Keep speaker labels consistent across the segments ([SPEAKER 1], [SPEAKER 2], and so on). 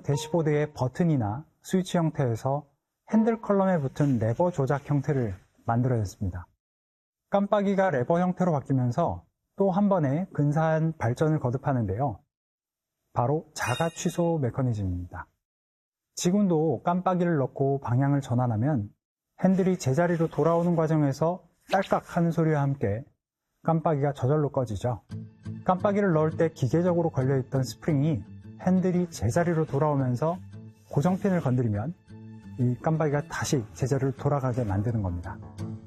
[SPEAKER 1] 대시보드의 버튼이나 스위치 형태에서 핸들 컬럼에 붙은 레버 조작 형태를 만들어냈습니다. 깜빡이가 레버 형태로 바뀌면서 또 한 번의 근사한 발전을 거듭하는데요. 바로 자가 취소 메커니즘입니다. 지금도 깜빡이를 넣고 방향을 전환하면 핸들이 제자리로 돌아오는 과정에서 딸깍 하는 소리와 함께 깜빡이가 저절로 꺼지죠. 깜빡이를 넣을 때 기계적으로 걸려있던 스프링이 핸들이 제자리로 돌아오면서 고정핀을 건드리면 이 깜빡이가 다시 제자리로 돌아가게 만드는 겁니다.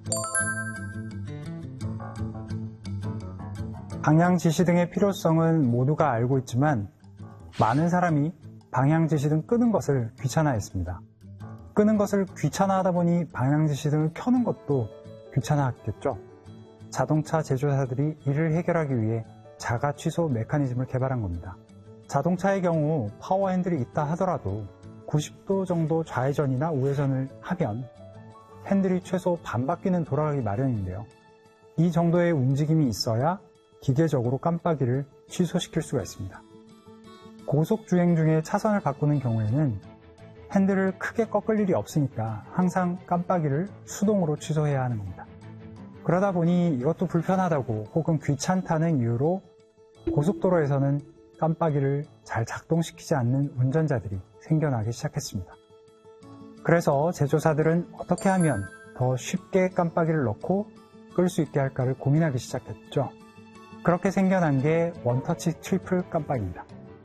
[SPEAKER 1] 방향 지시 등의 필요성은 모두가 알고 있지만 많은 사람이 방향 지시 등 끄는 것을 귀찮아했습니다. 끄는 것을 귀찮아하다 보니 방향 지시 등을 켜는 것도 귀찮아했겠죠. 자동차 제조사들이 이를 해결하기 위해 자가 취소 메커니즘을 개발한 겁니다. 자동차의 경우 파워 핸들이 있다 하더라도 90도 정도 좌회전이나 우회전을 하면 핸들이 최소 반바퀴는 돌아가기 마련인데요. 이 정도의 움직임이 있어야 기계적으로 깜빡이를 취소시킬 수가 있습니다. 고속 주행 중에 차선을 바꾸는 경우에는 핸들을 크게 꺾을 일이 없으니까 항상 깜빡이를 수동으로 취소해야 하는 겁니다. 그러다 보니 이것도 불편하다고 혹은 귀찮다는 이유로 고속도로에서는 깜빡이를 잘 작동시키지 않는 운전자들이 생겨나기 시작했습니다. 그래서 제조사들은 어떻게 하면 더 쉽게 깜빡이를 넣고 끌 수 있게 할까를 고민하기 시작했죠. 그렇게 생겨난 게 원터치 트리플 깜빡이입니다.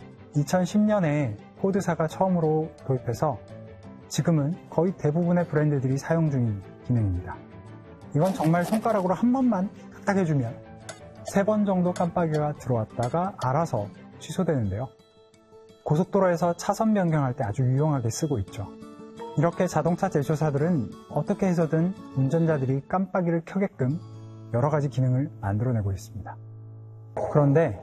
[SPEAKER 1] 2010년에 포드사가 처음으로 도입해서 지금은 거의 대부분의 브랜드들이 사용 중인 기능입니다. 이건 정말 손가락으로 한 번만 탁탁 해주면 3번 정도 깜빡이가 들어왔다가 알아서 취소되는데요. 고속도로에서 차선 변경할 때 아주 유용하게 쓰고 있죠. 이렇게 자동차 제조사들은 어떻게 해서든 운전자들이 깜빡이를 켜게끔 여러 가지 기능을 만들어내고 있습니다. 그런데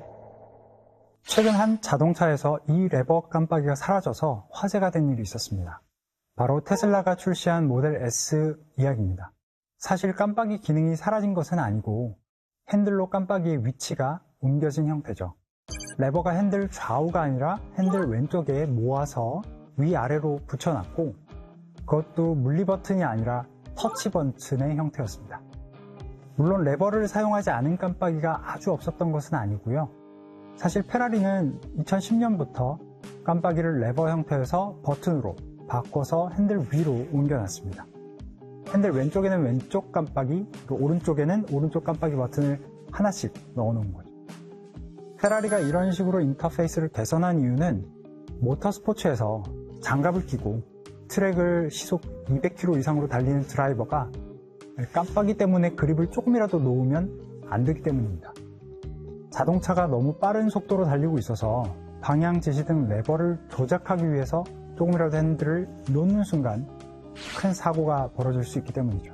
[SPEAKER 1] 최근 한 자동차에서 이 레버 깜빡이가 사라져서 화제가 된 일이 있었습니다. 바로 테슬라가 출시한 모델 S 이야기입니다. 사실 깜빡이 기능이 사라진 것은 아니고 핸들로 깜빡이의 위치가 옮겨진 형태죠. 레버가 핸들 좌우가 아니라 핸들 왼쪽에 모아서 위아래로 붙여놨고 그것도 물리 버튼이 아니라 터치 버튼의 형태였습니다. 물론 레버를 사용하지 않은 깜빡이가 아주 없었던 것은 아니고요. 사실 페라리는 2010년부터 깜빡이를 레버 형태에서 버튼으로 바꿔서 핸들 위로 옮겨놨습니다. 핸들 왼쪽에는 왼쪽 깜빡이, 오른쪽에는 오른쪽 깜빡이 버튼을 하나씩 넣어놓은 거죠. 페라리가 이런 식으로 인터페이스를 개선한 이유는 모터스포츠에서 장갑을 끼고 트랙을 시속 200km 이상으로 달리는 드라이버가 깜빡이 때문에 그립을 조금이라도 놓으면 안 되기 때문입니다. 자동차가 너무 빠른 속도로 달리고 있어서 방향 지시 등 레버를 조작하기 위해서 조금이라도 핸들을 놓는 순간 큰 사고가 벌어질 수 있기 때문이죠.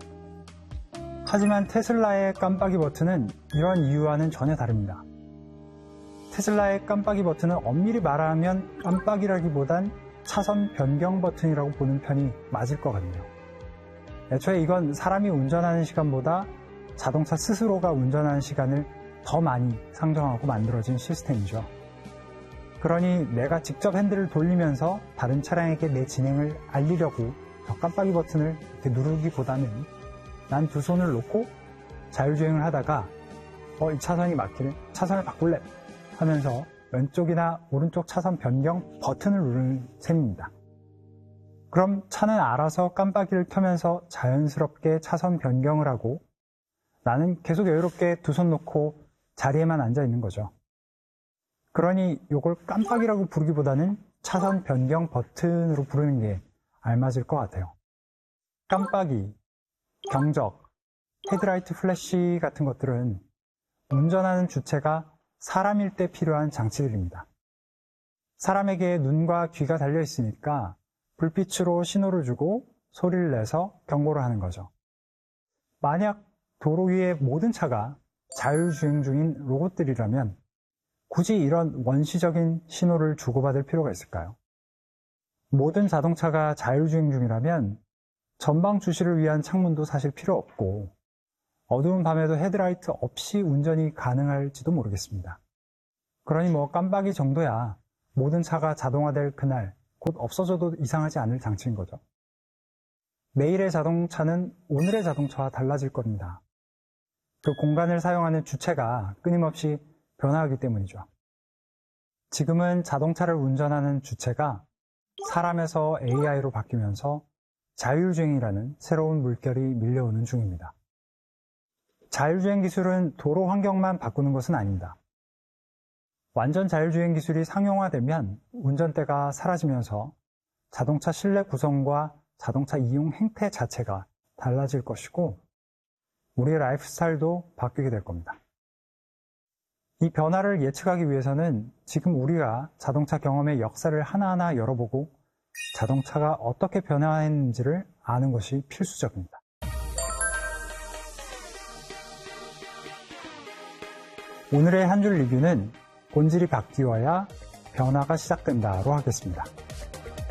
[SPEAKER 1] 하지만 테슬라의 깜빡이 버튼은 이런 이유와는 전혀 다릅니다. 테슬라의 깜빡이 버튼은 엄밀히 말하면 깜빡이라기보단 차선 변경 버튼이라고 보는 편이 맞을 것 같네요. 애초에 이건 사람이 운전하는 시간보다 자동차 스스로가 운전하는 시간을 더 많이 상정하고 만들어진 시스템이죠. 그러니 내가 직접 핸들을 돌리면서 다른 차량에게 내 진행을 알리려고 저 깜빡이 버튼을 이렇게 누르기보다는 난 두 손을 놓고 자율주행을 하다가 이 차선이 막히네, 차선을 바꿀래 하면서 왼쪽이나 오른쪽 차선 변경 버튼을 누르는 셈입니다. 그럼 차는 알아서 깜빡이를 켜면서 자연스럽게 차선 변경을 하고 나는 계속 여유롭게 두 손 놓고 자리에만 앉아 있는 거죠. 그러니 이걸 깜빡이라고 부르기보다는 차선 변경 버튼으로 부르는 게 알맞을 것 같아요. 깜빡이, 경적, 헤드라이트 플래시 같은 것들은 운전하는 주체가 사람일 때 필요한 장치들입니다. 사람에게 눈과 귀가 달려 있으니까 불빛으로 신호를 주고 소리를 내서 경고를 하는 거죠. 만약 도로 위의 모든 차가 자율주행 중인 로봇들이라면 굳이 이런 원시적인 신호를 주고받을 필요가 있을까요? 모든 자동차가 자율주행 중이라면 전방 주시를 위한 창문도 사실 필요 없고 어두운 밤에도 헤드라이트 없이 운전이 가능할지도 모르겠습니다. 그러니 깜빡이 정도야 모든 차가 자동화될 그날 곧 없어져도 이상하지 않을 장치인 거죠. 내일의 자동차는 오늘의 자동차와 달라질 겁니다. 그 공간을 사용하는 주체가 끊임없이 변화하기 때문이죠. 지금은 자동차를 운전하는 주체가 사람에서 AI로 바뀌면서 자율주행이라는 새로운 물결이 밀려오는 중입니다. 자율주행 기술은 도로 환경만 바꾸는 것은 아닙니다. 완전 자율주행 기술이 상용화되면 운전대가 사라지면서 자동차 실내 구성과 자동차 이용 행태 자체가 달라질 것이고 우리의 라이프 스타일도 바뀌게 될 겁니다. 이 변화를 예측하기 위해서는 지금 우리가 자동차 경험의 역사를 하나하나 열어보고 자동차가 어떻게 변화했는지를 아는 것이 필수적입니다. 오늘의 한 줄 리뷰는 본질이 바뀌어야 변화가 시작된다로 하겠습니다.